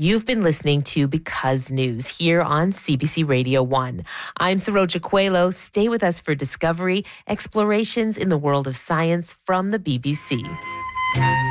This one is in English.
You've been listening to Because News here on CBC Radio 1. I'm Saroja Coelho. Stay with us for Discovery, explorations in the world of science from the BBC.